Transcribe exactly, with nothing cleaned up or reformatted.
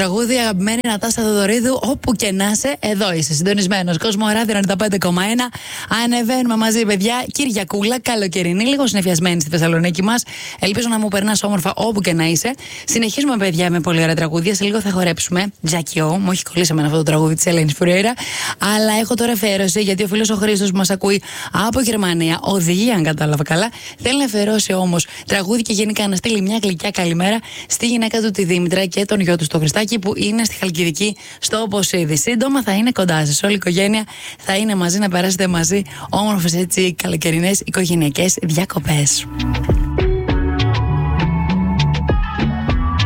τραγούδι, αγαπημένη Νατάσα Θοδωρίδου. Όπου και να είσαι, εδώ είσαι συντονισμένος. Κοσμοράδιο ενενήντα πέντε κόμμα ένα. Ανεβαίνουμε μαζί, παιδιά. Κυριακούλα, καλοκαιρινή, λίγο συνεφιασμένη στη Θεσσαλονίκη μας. Ελπίζω να μου περνάς όμορφα όπου και να είσαι. Συνεχίζουμε, παιδιά, με πολύ ωραία τραγούδια. Σε λίγο θα χορέψουμε. Τζακιό, μου έχει κολλήσει με αυτό το τραγούδι της Ελένης Φουρέιρα. Αλλά έχω τώρα αφιέρωση γιατί ο φίλος ο Χρήστος που μας ακούει από Γερμανία, οδηγεί, αν κατάλαβα καλά, θέλει να αφιερώσει όμως τραγούδι και γενικά να στείλει μια γλυκιά καλημέρα στη γυναίκα του τη Δήμητρα και τον γιο του στο Χριστάκι που είναι στη Χαλκιδική στο Ποσίδι. Σύντομα θα είναι κοντά σας. Όλη η οικογένεια θα είναι μαζί, να περάσετε μαζί όμορφες έτσι καλοκαιρινές οικογενειακές διακοπές.